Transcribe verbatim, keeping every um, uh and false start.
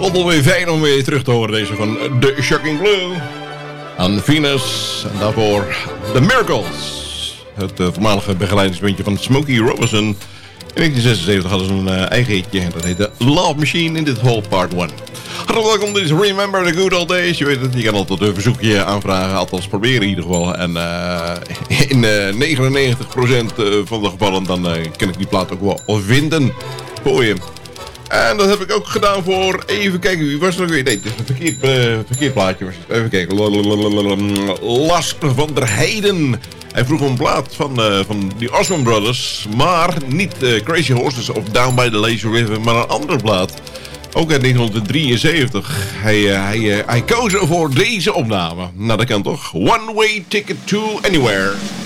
Vond alweer fijn om weer terug te horen, deze van The Shocking Blue. Aan Venus en daarvoor The Miracles. Het uh, voormalige begeleidingsbandje van Smokey Robinson. In negentien zesenzeventig hadden ze een uh, eigen hitje. Dat heette Love Machine in dit Whole Part één. Hartelijk welkom, dit is Remember the Good Old Days. Je weet het, je kan altijd een verzoekje aanvragen. Althans proberen in ieder geval. En uh, in uh, negenennegentig procent van de gevallen dan uh, kan ik die plaat ook wel vinden voor je. En dat heb ik ook gedaan voor, even kijken, wie was het nog weer? Nee, het is een verkeerd, uh, verkeerd plaatje. Even kijken, Lars van der Heijden. Hij vroeg om een plaat van, uh, van die Osmond Brothers, maar niet uh, Crazy Horses of Down by the Lazy River, maar een andere plaat. Ook uit negentien drieënzeventig. Hij, uh, hij, uh, hij koos voor deze opname. Nou, dat kan toch? One Way Ticket to Anywhere.